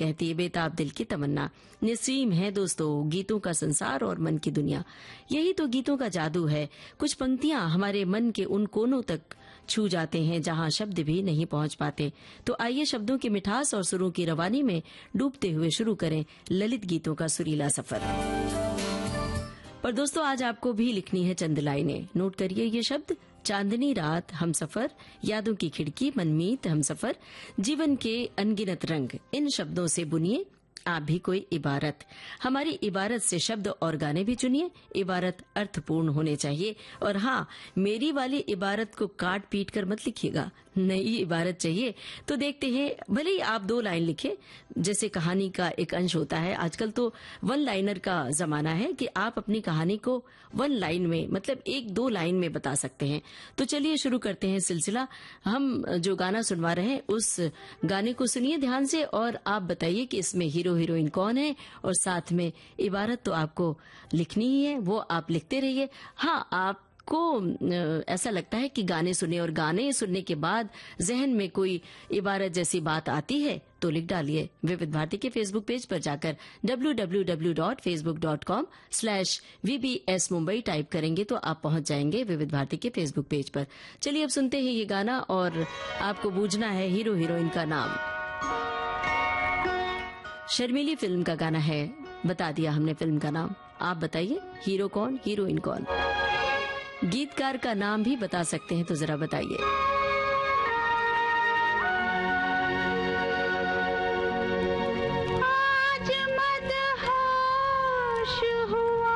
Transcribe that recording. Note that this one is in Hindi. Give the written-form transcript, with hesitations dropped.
कहती है बेताब दिल की तमन्ना। नसीम है दोस्तों गीतों का संसार और मन की दुनिया। यही तो गीतों का जादू है। कुछ पंक्तियां हमारे मन के उन कोनों तक छू जाते हैं जहां शब्द भी नहीं पहुंच पाते। तो आइए शब्दों की मिठास और सुरों की रवानी में डूबते हुए शुरू करें ललित गीतों का सुरीला सफर। पर दोस्तों आज आपको भी लिखनी है चंद लाइनें। नोट करिए ये शब्द: चांदनी रात, हमसफर, यादों की खिड़की, मनमीत, हमसफर, जीवन के अनगिनत रंग। इन शब्दों से बुनिए आप भी कोई इबारत। हमारी इबारत से शब्द और गाने भी चुनिए। इबारत अर्थपूर्ण होने चाहिए। और हाँ, मेरी वाली इबारत को काट पीट कर मत लिखिएगा। नई इबारत चाहिए तो देखते हैं, भले ही आप 2 लाइन लिखे, जैसे कहानी का एक अंश होता है। आजकल तो 1 लाइनर का जमाना है कि आप अपनी कहानी को 1 लाइन में, मतलब 1-2 लाइन में बता सकते हैं। तो चलिए शुरू करते हैं सिलसिला। हम जो गाना सुनवा रहे हैं उस गाने को सुनिए ध्यान से और आप बताइए कि इसमें हीरो हीरोइन कौन है, और साथ में इबारत तो आपको लिखनी ही है, वो आप लिखते रहिए। हाँ, आपको ऐसा लगता है कि गाने सुने और गाने सुनने के बाद जहन में कोई इबारत जैसी बात आती है तो लिख डालिए। विविध भारती के फेसबुक पेज पर जाकर www.facebook.com/VBS मुंबई टाइप करेंगे तो आप पहुंच जाएंगे विविध भारती के फेसबुक पेज पर। चलिए अब सुनते हैं ये गाना और आपको बूझना है हीरो हीरोइन का नाम। शर्मीली फिल्म का गाना है। बता दिया हमने फिल्म का नाम। आप बताइए हीरो कौन, हीरोइन कौन। गीतकार का नाम भी बता सकते हैं तो जरा बताइए।